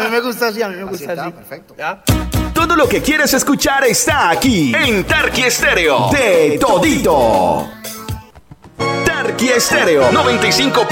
mí me gusta así, Está, perfecto. ¿Ya? Todo lo que quieres escuchar está aquí en Tarqui Estéreo. De todito. Tarqui Estéreo 95.7.